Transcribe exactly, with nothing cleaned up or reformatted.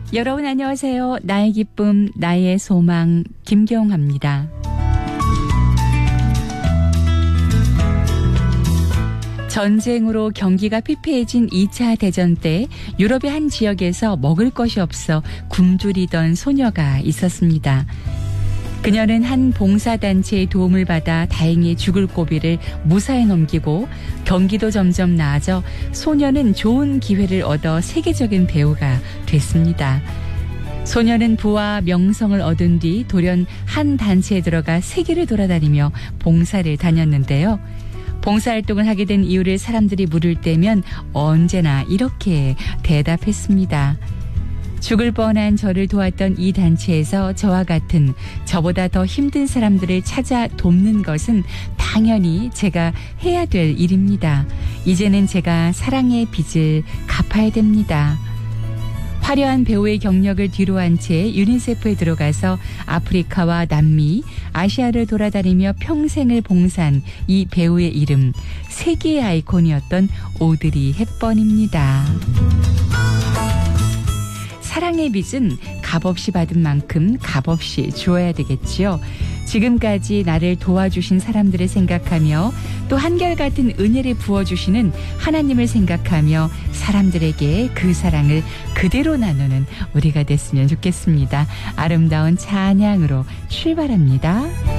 여러분 안녕하세요. 나의 기쁨, 나의 소망, 김경화입니다. 전쟁으로 경기가 피폐해진 이 차 대전 때 유럽의 한 지역에서 먹을 것이 없어 굶주리던 소녀가 있었습니다. 그녀는 한 봉사단체의 도움을 받아 다행히 죽을 고비를 무사히 넘기고 경기도 점점 나아져 소녀는 좋은 기회를 얻어 세계적인 배우가 됐습니다. 소녀는 부와 명성을 얻은 뒤 돌연 한 단체에 들어가 세계를 돌아다니며 봉사를 다녔는데요. 봉사활동을 하게 된 이유를 사람들이 물을 때면 언제나 이렇게 대답했습니다. 죽을 뻔한 저를 도왔던 이 단체에서 저와 같은 저보다 더 힘든 사람들을 찾아 돕는 것은 당연히 제가 해야 될 일입니다. 이제는 제가 사랑의 빚을 갚아야 됩니다. 화려한 배우의 경력을 뒤로한 채 유니세프에 들어가서 아프리카와 남미, 아시아를 돌아다니며 평생을 봉사한 이 배우의 이름, 세계의 아이콘이었던 오드리 헵번입니다. 사랑의 빚은 값없이 받은 만큼 값없이 주어야 되겠지요. 지금까지 나를 도와주신 사람들을 생각하며 또 한결같은 은혜를 부어주시는 하나님을 생각하며 사람들에게 그 사랑을 그대로 나누는 우리가 됐으면 좋겠습니다. 아름다운 찬양으로 출발합니다.